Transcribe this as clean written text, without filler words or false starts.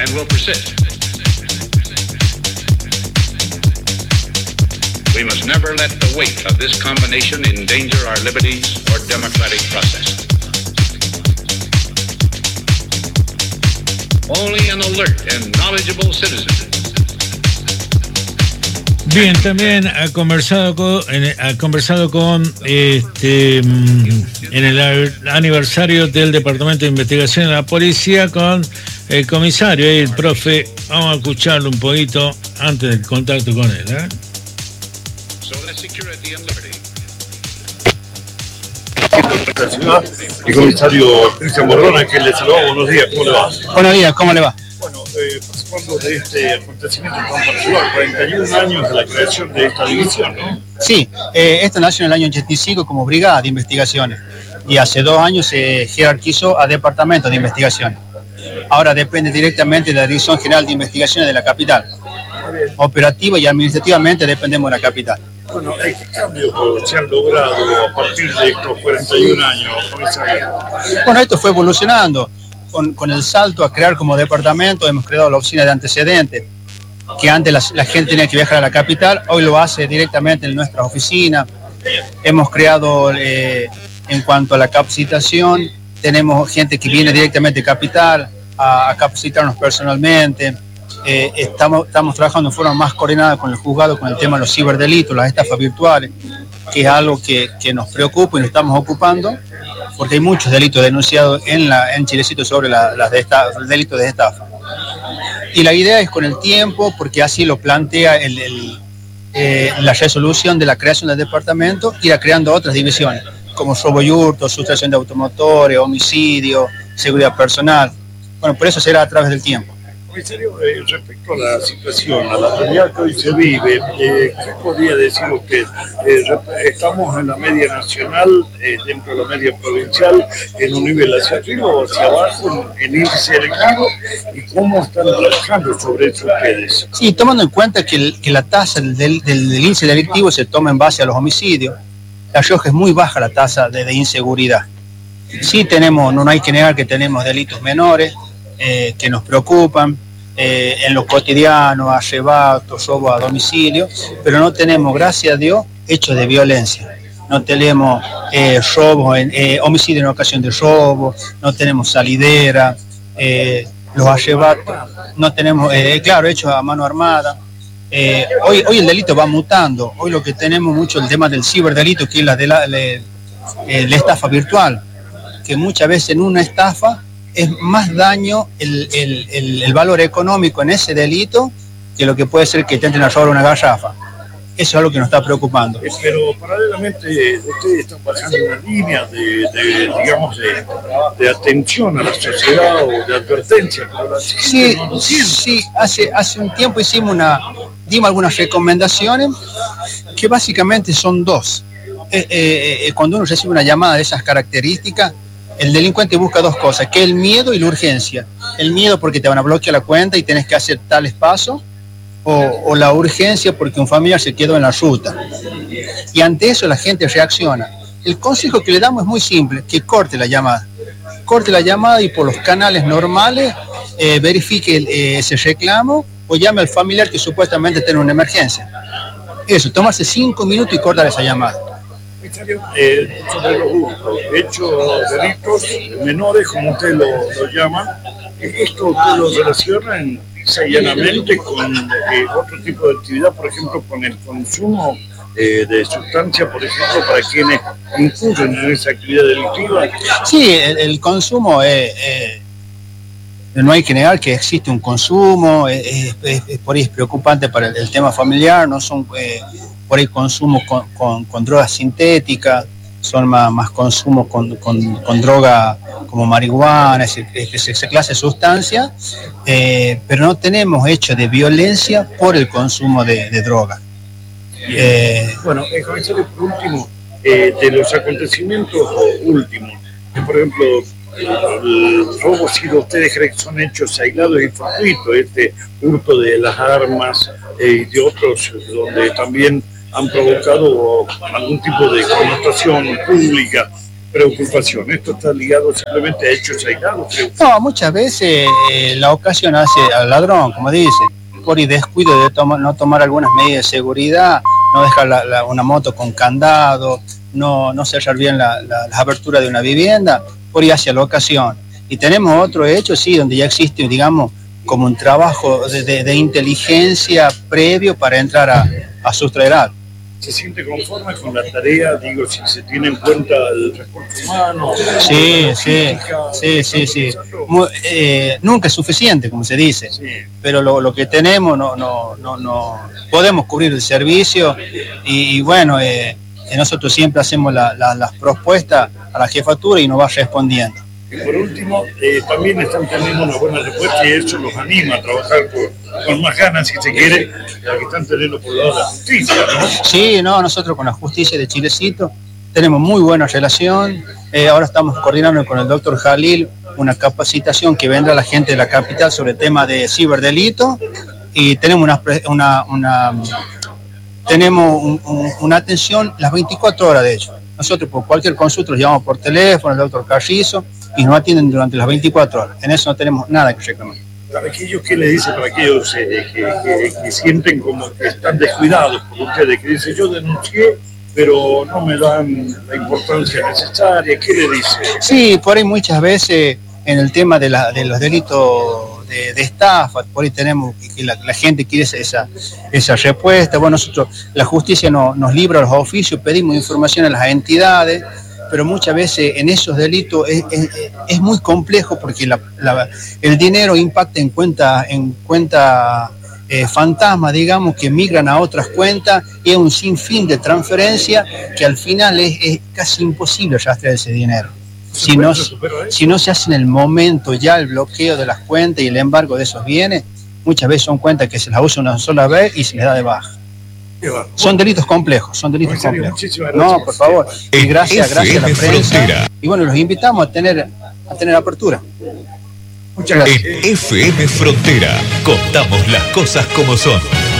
and will persist. We must never let the weight of this combination endanger our liberties or democratic process. Only an alert and knowledgeable citizen. Bien, también ha conversado con en el aniversario del Departamento de Investigación de la Policía con el comisario y el profe. Vamos a escucharlo un poquito antes del contacto con él, ¿eh? El comisario Cristian Borrona, que le saludamos. Buenos días, ¿cómo le va? Buenos días, ¿cómo le va? Bueno, participando de este acontecimiento que vamos a llevar 41 años de la creación de esta división, ¿no? Sí, esto nació en el año 85 como Brigada de Investigaciones y hace 2 años se jerarquizó a Departamento de Investigaciones. Ahora depende directamente de la Dirección General de Investigaciones de la capital. Operativa y administrativamente dependemos de la capital. Bueno, ¿qué cambios se han logrado a partir de estos 41 años, comisario? Bueno, esto fue evolucionando. Con el salto a crear como departamento hemos creado la oficina de antecedentes, que antes la gente tenía que viajar a la capital, hoy lo hace directamente en nuestra oficina. Hemos creado, en cuanto a la capacitación, tenemos gente que viene directamente de capital a capacitarnos personalmente. Estamos trabajando de forma más coordinada con el juzgado con el tema de los ciberdelitos, las estafas virtuales, que es algo que nos preocupa y nos estamos ocupando, porque hay muchos delitos denunciados en Chilecito sobre los delitos de estafa. Y la idea es con el tiempo, porque así lo plantea la resolución de la creación del departamento, ir creando otras divisiones, como robo y hurto, sustracción de automotores, homicidio, seguridad personal. Bueno, por eso será a través del tiempo. Comisario, respecto a la situación, a la realidad que hoy se vive, ¿qué podría decir usted? ¿Estamos en la media nacional, dentro de la media provincial, en un nivel hacia arriba o hacia abajo, en índice delictivo? ¿Y cómo están trabajando sobre eso ustedes? Sí, tomando en cuenta que la tasa del índice delictivo se toma en base a los homicidios, La Rioja es muy baja la tasa de inseguridad. Sí tenemos, no hay que negar que tenemos delitos menores, que nos preocupan, en lo cotidiano, arrebatos, robo a domicilio, pero no tenemos, gracias a Dios, hechos de violencia. No tenemos homicidio en ocasión de robo, no tenemos salidera, los arrebatos, no tenemos, hechos a mano armada. Hoy el delito va mutando, hoy lo que tenemos mucho el tema del ciberdelito, que es la estafa virtual, que muchas veces en una estafa es más daño el valor económico en ese delito que lo que puede ser que intenten robar una garrafa. Eso es algo que nos está preocupando. Pero paralelamente ustedes están bajando una línea de atención a la sociedad o de advertencia. Sí, hace un tiempo dimos algunas recomendaciones que básicamente son 2. Cuando uno recibe una llamada de esas características, el delincuente busca 2 cosas, que es el miedo y la urgencia. El miedo porque te van a bloquear la cuenta y tenés que hacer tales pasos, o la urgencia porque un familiar se quedó en la ruta. Y ante eso la gente reacciona. El consejo que le damos es muy simple, que corte la llamada. Corte la llamada y por los canales normales verifique ese reclamo o llame al familiar que supuestamente tiene una emergencia. Eso, tomarse 5 minutos y cortar esa llamada. Sobre los hechos, delitos menores, como usted lo llama, esto usted lo relaciona llanamente con otro tipo de actividad, por ejemplo, con el consumo de sustancias, por ejemplo, para quienes incurren en esa actividad delictiva. Sí, el consumo no hay que negar que existe un consumo, por ahí es preocupante para el tema familiar, no son por ahí consumo con drogas sintéticas, son más consumo con droga como marihuana, esa clase de sustancias, pero no tenemos hechos de violencia por el consumo de droga. Bueno, comisario, por último, de los acontecimientos últimos, por ejemplo, el robo, si ustedes creen que son hechos aislados y fortuitos, este hurto de las armas y de otros donde también han provocado algún tipo de connotación pública, preocupación. Esto está ligado simplemente a hechos aislados. No, muchas veces la ocasión hace al ladrón, como dice, por el descuido de no tomar algunas medidas de seguridad, no dejar una moto con candado, no cerrar bien las aberturas de una vivienda, por ir hacia la ocasión. Y tenemos otro hecho, sí, donde ya existe, digamos, como un trabajo de inteligencia previo para entrar a sustraer algo. ¿Se siente conforme con la tarea? Digo, si se tiene en cuenta el recurso humano. Sí. Nunca es suficiente, como se dice. Sí. Pero lo que tenemos no podemos cubrir el servicio y bueno, nosotros siempre hacemos las propuestas a la jefatura y nos va respondiendo. Y por último, también están teniendo una buena respuesta y eso los anima a trabajar con más ganas, si se quiere, la que están teniendo por lado de la justicia, ¿no? Sí, nosotros con la justicia de Chilecito tenemos muy buena relación. Ahora estamos coordinando con el doctor Jalil una capacitación que vendrá a la gente de la capital sobre el tema de ciberdelito y tenemos una atención las 24 horas, de hecho. Nosotros por cualquier consulta los llamamos por teléfono, el doctor Carrizo, y nos atienden durante las 24 horas. En eso no tenemos nada que reclamar. Para aquellos que le dicen, para aquellos que sienten como que están descuidados por ustedes, que dicen, yo denuncié, pero no me dan la importancia necesaria, ¿qué le dice? Sí, por ahí muchas veces en el tema de los delitos de estafa, por ahí tenemos que la gente quiere esa respuesta. Bueno, nosotros, la justicia nos libra los oficios, pedimos información a las entidades, pero muchas veces en esos delitos es muy complejo porque el dinero impacta en cuenta fantasma, digamos, que migran a otras cuentas y es un sinfín de transferencia que al final es casi imposible rastrear ese dinero. Si no se hace en el momento ya el bloqueo de las cuentas y el embargo de esos bienes, muchas veces son cuentas que se las usa una sola vez y se les da de baja. Son delitos complejos, No, por favor. Y gracias a la prensa. Y bueno, los invitamos a tener apertura. Muchas gracias. En FM Frontera contamos las cosas como son.